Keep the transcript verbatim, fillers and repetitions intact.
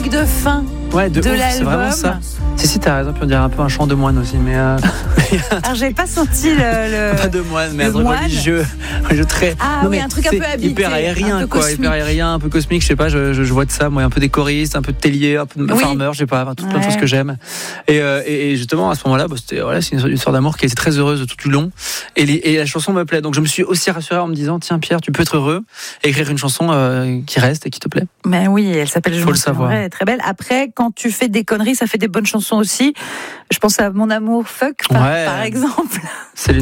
générique de fin Ouais, de, de ouf, l'album. c'est vraiment ça. Si, si, t'as raison, puis on dirait un peu un chant de moine aussi, mais. Euh... Alors, j'avais pas senti le. le... Pas de moine, mais le un truc moine. religieux. Je très... Ah non, oui, mais un truc un c'est peu habité. hyper aérien, un peu quoi. cosmique. Hyper aérien, un peu cosmique, je sais pas, je, je, je vois de ça, moi, un peu des choristes, un peu de tellier, un peu de Oui. farmer, je sais pas, tout, plein Ouais. de choses que j'aime. Et, euh, et, et justement, à ce moment-là, bah, c'était, voilà, c'est une histoire d'amour qui était très heureuse tout du long. Et, les, et la chanson me plaît. Donc, je me suis aussi rassuré en me disant, tiens, Pierre, tu peux être heureux et écrire une chanson euh, qui reste et qui te plaît. Mais oui, elle s'appelle Je Faut m'en le savoir. souviendrai, elle est très belle. Après, quand tu fais des conneries, ça fait des bonnes chansons aussi. Je pense à Mon amour fuck, par, Ouais. par exemple. C'est